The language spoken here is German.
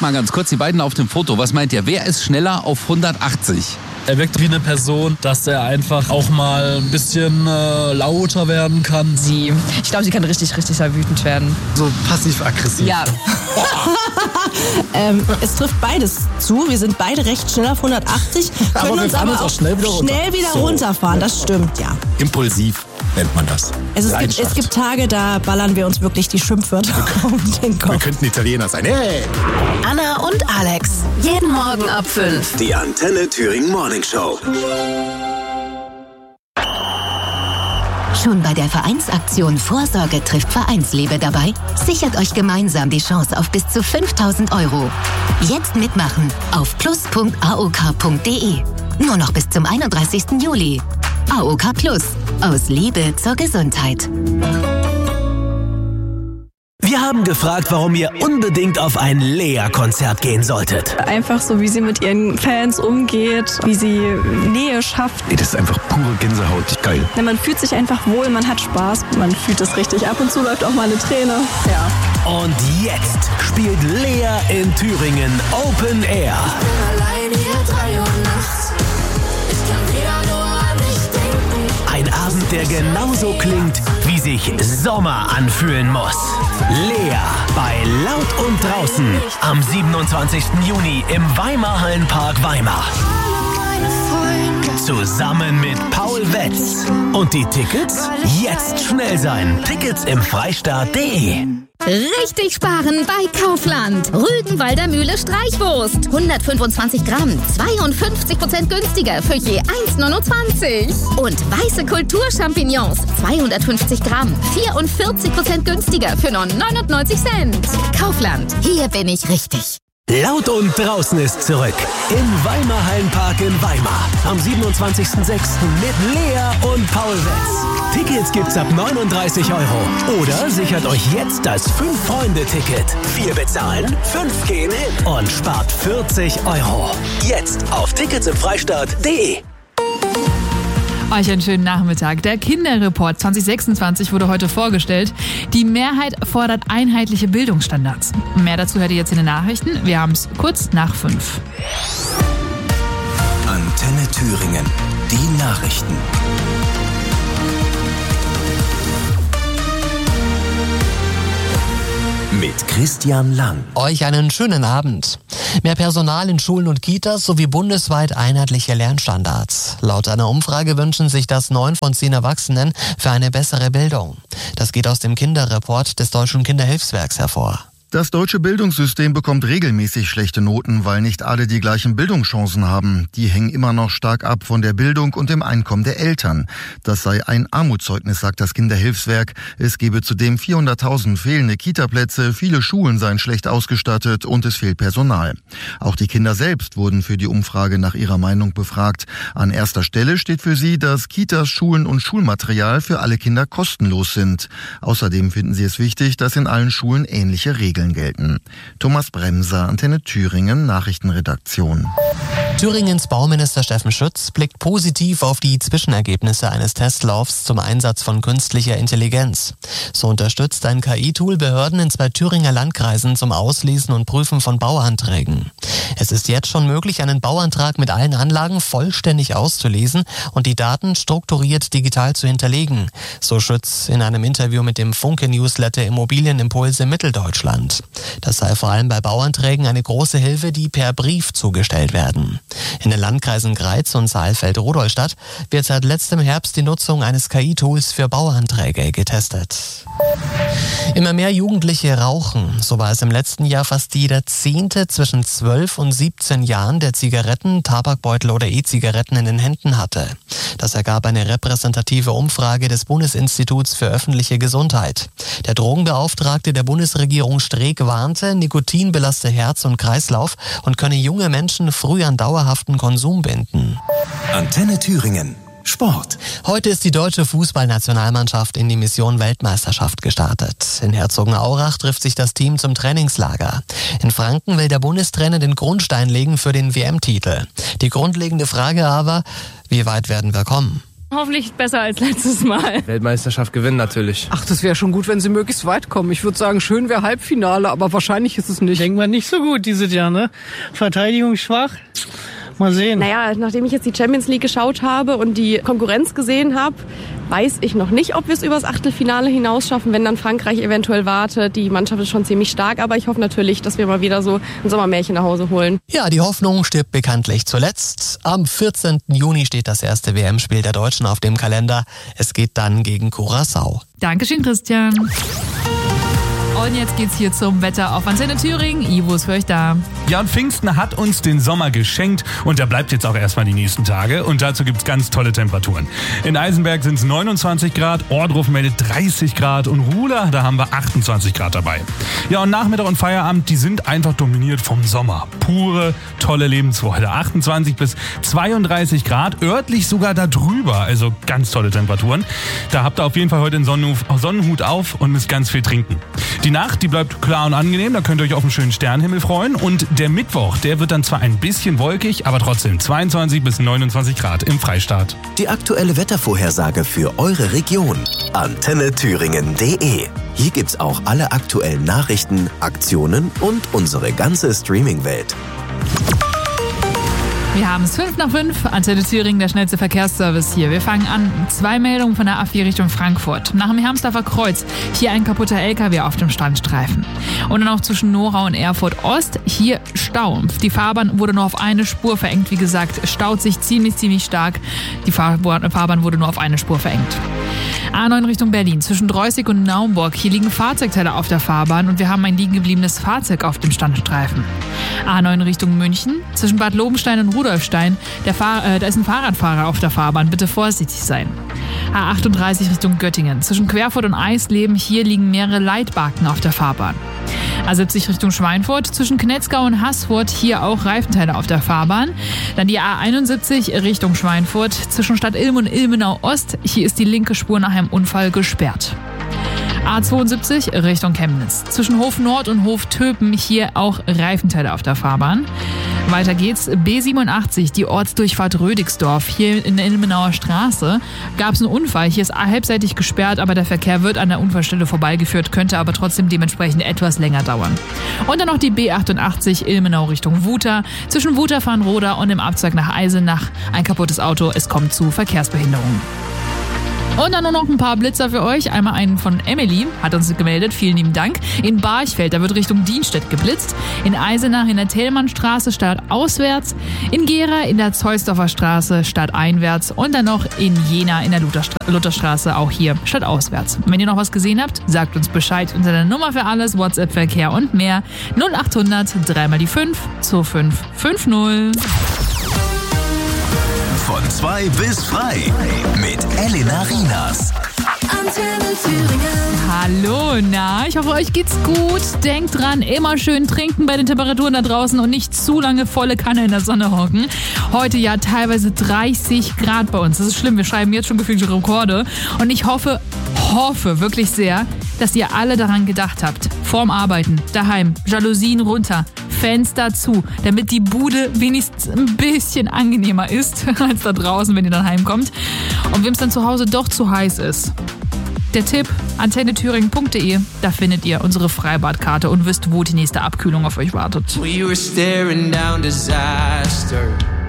Beschreibt mal ganz kurz die beiden auf dem Foto. Was meint ihr? Wer ist schneller auf 180? Er wirkt wie eine Person, dass er einfach auch mal ein bisschen lauter werden kann. Sie. Ich glaube, sie kann richtig wütend werden. So passiv-aggressiv. Ja. Es trifft beides zu. Wir sind beide recht schnell auf 180. Können uns aber auch schnell wieder runterfahren. Das stimmt, ja. Impulsiv nennt man das. Es gibt Tage, da ballern wir uns wirklich die Schimpfwörter um den Kopf. Wir könnten Italiener sein. Hey! Anna und Alex. Jeden Morgen ab 5. Die Antenne Thüringen Morning Show. Schon bei der Vereinsaktion Vorsorge trifft Vereinsliebe dabei? Sichert euch gemeinsam die Chance auf bis zu 5.000 €. Jetzt mitmachen auf plus.aok.de. Nur noch bis zum 31. Juli. AOK Plus. Aus Liebe zur Gesundheit. Wir haben gefragt, warum ihr unbedingt auf ein Lea-Konzert gehen solltet. Einfach so, wie sie mit ihren Fans umgeht, wie sie Nähe schafft. Das ist einfach pure Gänsehaut. Geil. Man fühlt sich einfach wohl, man hat Spaß, man fühlt es richtig. Ab und zu läuft auch mal eine Träne. Ja. Und jetzt spielt Lea in Thüringen Open Air. Ich bin allein hier 3 Uhr nachts. Ich kann wieder nur an dich denken. Ein Abend, der genauso klingt, wie sich Sommer anfühlen muss. Lea bei Laut und Draußen am 27. Juni im Weimar-Hallenpark Weimar. Zusammen mit Paul Wetz. Und die Tickets? Jetzt schnell sein. Tickets im Freistaat.de. Richtig sparen bei Kaufland. Rügenwalder Mühle Streichwurst. 125 Gramm, 52% günstiger für je 1,29. Und weiße Kulturchampignons, 250 Gramm, 44% günstiger für nur 99 Cent. Kaufland, hier bin ich richtig. Laut und Draußen ist zurück. Im Weimar-Hallenpark in Weimar. Am 27.06. mit Lea und Paul Wetz. Tickets gibt's ab 39 €. Oder sichert euch jetzt das 5-Freunde-Ticket. 4 bezahlen, 5 gehen hin. Und spart 40 €. Jetzt auf ticketsimfreistaat.de. Euch einen schönen Nachmittag. Der Kinderreport 2026 wurde heute vorgestellt. Die Mehrheit fordert einheitliche Bildungsstandards. Mehr dazu hört ihr jetzt in den Nachrichten. Wir haben es kurz nach 5. Antenne Thüringen. Die Nachrichten. Mit Christian Lang. Euch einen schönen Abend. Mehr Personal in Schulen und Kitas sowie bundesweit einheitliche Lernstandards. Laut einer Umfrage wünschen sich das 9 von 10 Erwachsenen für eine bessere Bildung. Das geht aus dem Kinderreport des Deutschen Kinderhilfswerks hervor. Das deutsche Bildungssystem bekommt regelmäßig schlechte Noten, weil nicht alle die gleichen Bildungschancen haben. Die hängen immer noch stark ab von der Bildung und dem Einkommen der Eltern. Das sei ein Armutszeugnis, sagt das Kinderhilfswerk. Es gebe zudem 400.000 fehlende Kitaplätze, viele Schulen seien schlecht ausgestattet und es fehlt Personal. Auch die Kinder selbst wurden für die Umfrage nach ihrer Meinung befragt. An erster Stelle steht für sie, dass Kitas, Schulen und Schulmaterial für alle Kinder kostenlos sind. Außerdem finden sie es wichtig, dass in allen Schulen ähnliche Regeln gelten. Thomas Bremser, Antenne Thüringen, Nachrichtenredaktion. Thüringens Bauminister Steffen Schütz blickt positiv auf die Zwischenergebnisse eines Testlaufs zum Einsatz von künstlicher Intelligenz. So unterstützt ein KI-Tool Behörden in 2 Thüringer Landkreisen zum Auslesen und Prüfen von Bauanträgen. Es ist jetzt schon möglich, einen Bauantrag mit allen Anlagen vollständig auszulesen und die Daten strukturiert digital zu hinterlegen, so Schütz in einem Interview mit dem Funke-Newsletter Immobilienimpulse Mitteldeutschland. Das sei vor allem bei Bauanträgen eine große Hilfe, die per Brief zugestellt werden. In den Landkreisen Greiz und Saalfeld-Rudolstadt wird seit letztem Herbst die Nutzung eines KI-Tools für Bauanträge getestet. Immer mehr Jugendliche rauchen. So war es im letzten Jahr fast jeder 10. zwischen 12 und 17 Jahren, der Zigaretten, Tabakbeutel oder E-Zigaretten in den Händen hatte. Das ergab eine repräsentative Umfrage des Bundesinstituts für öffentliche Gesundheit. Der Drogenbeauftragte der Bundesregierung Streeck warnte, Nikotin belaste Herz und Kreislauf und könne junge Menschen früh an dauerhaften Konsum binden. Antenne Thüringen. Sport. Heute ist die deutsche Fußballnationalmannschaft in die Mission Weltmeisterschaft gestartet. In Herzogenaurach trifft sich das Team zum Trainingslager. In Franken will der Bundestrainer den Grundstein legen für den WM-Titel. Die grundlegende Frage aber, wie weit werden wir kommen? Hoffentlich besser als letztes Mal. Weltmeisterschaft gewinnen natürlich. Ach, das wäre schon gut, wenn sie möglichst weit kommen. Ich würde sagen, schön wäre Halbfinale, aber wahrscheinlich ist es nicht. Denken wir nicht so gut dieses Jahr, ne? Verteidigung schwach. Mal sehen. Naja, nachdem ich jetzt die Champions League geschaut habe und die Konkurrenz gesehen habe, weiß ich noch nicht, ob wir es übers Achtelfinale hinaus schaffen, wenn dann Frankreich eventuell wartet. Die Mannschaft ist schon ziemlich stark, aber ich hoffe natürlich, dass wir mal wieder so ein Sommermärchen nach Hause holen. Ja, die Hoffnung stirbt bekanntlich zuletzt. Am 14. Juni steht das erste WM-Spiel der Deutschen auf dem Kalender. Es geht dann gegen Curaçao. Dankeschön, Christian. Und jetzt geht's hier zum Wetter auf Antenne Thüringen. Ivo ist für euch da. Ja, und Pfingsten hat uns den Sommer geschenkt und der bleibt jetzt auch erstmal die nächsten Tage. Und dazu gibt's ganz tolle Temperaturen. In Eisenberg sind es 29 Grad, Ohrdruf meldet 30 Grad und Ruhla, da haben wir 28 Grad dabei. Ja, und Nachmittag und Feierabend, die sind einfach dominiert vom Sommer. Pure, tolle Lebensfreude. 28 bis 32 Grad, örtlich sogar da drüber. Also ganz tolle Temperaturen. Da habt ihr auf jeden Fall heute den Sonnenhut auf und müsst ganz viel trinken. Die Nacht, die bleibt klar und angenehm, da könnt ihr euch auf einen schönen Sternenhimmel freuen. Und der Mittwoch, der wird dann zwar ein bisschen wolkig, aber trotzdem 22 bis 29 Grad im Freistaat. Die aktuelle Wettervorhersage für eure Region. AntenneThüringen.de. Hier gibt's auch alle aktuellen Nachrichten, Aktionen und unsere ganze Streaming-Welt. Wir haben es 5:05, Antenne Thüringen, der schnellste Verkehrsservice hier. Wir fangen an. 2 Meldungen von der A4 Richtung Frankfurt. Nach dem Hermsdorfer Kreuz, hier ein kaputter LKW auf dem Standstreifen. Und dann auch zwischen Nora und Erfurt Ost, hier Stau. Die Fahrbahn wurde nur auf eine Spur verengt. Wie gesagt, staut sich ziemlich stark. Die Fahrbahn wurde nur auf eine Spur verengt. A9 Richtung Berlin, zwischen Dreußig und Naumburg. Hier liegen Fahrzeugteile auf der Fahrbahn und wir haben ein liegen gebliebenes Fahrzeug auf dem Standstreifen. A9 Richtung München, zwischen Bad Lobenstein und Rudolfstein. Da ist ein Fahrradfahrer auf der Fahrbahn, bitte vorsichtig sein. A38 Richtung Göttingen, zwischen Querfurt und Eisleben. Hier liegen mehrere Leitbalken auf der Fahrbahn. A70 Richtung Schweinfurt, zwischen Knetzgau und Haßfurt, hier auch Reifenteile auf der Fahrbahn. Dann die A71 Richtung Schweinfurt, zwischen Stadt Ilm und Ilmenau Ost, hier ist die linke Spur nach einem Unfall gesperrt. A72 Richtung Chemnitz, zwischen Hof Nord und Hof Töpen, hier auch Reifenteile auf der Fahrbahn. Weiter geht's, B87, die Ortsdurchfahrt Rödigsdorf, hier in der Ilmenauer Straße. Gab es einen Unfall, hier ist halbseitig gesperrt, aber der Verkehr wird an der Unfallstelle vorbeigeführt, könnte aber trotzdem dementsprechend etwas länger dauern. Und dann noch die B88 Ilmenau Richtung Wuter, zwischen Wuter-Farnroda und dem Abzweig nach Eisenach. Ein kaputtes Auto, es kommt zu Verkehrsbehinderungen. Und dann nur noch ein paar Blitzer für euch. Einmal einen von Emily, hat uns gemeldet. Vielen lieben Dank. In Barchfeld, da wird Richtung Dienstedt geblitzt. In Eisenach in der Thälmannstraße stadtauswärts. In Gera in der Zeusdorfer Straße stadteinwärts. Und dann noch in Jena in der Lutherstraße, auch hier stadtauswärts. Wenn ihr noch was gesehen habt, sagt uns Bescheid unter der Nummer für alles, WhatsApp-Verkehr und mehr. 0800 3 die 5 2550. Von 2 bis frei mit Elena Rienas. Antenne Thüringen. Hallo, na, ich hoffe, euch geht's gut. Denkt dran, immer schön trinken bei den Temperaturen da draußen und nicht zu lange volle Kanne in der Sonne hocken. Heute ja teilweise 30 Grad bei uns. Das ist schlimm, wir schreiben jetzt schon gefühlte Rekorde. Und ich hoffe wirklich sehr, dass ihr alle daran gedacht habt. Vorm Arbeiten, daheim, Jalousien runter, Fenster zu, damit die Bude wenigstens ein bisschen angenehmer ist als da draußen, wenn ihr dann heimkommt. Und wem es dann zu Hause doch zu heiß ist. Der Tipp, antennethüringen.de, da findet ihr unsere Freibadkarte und wisst, wo die nächste Abkühlung auf euch wartet. We were staring down disaster.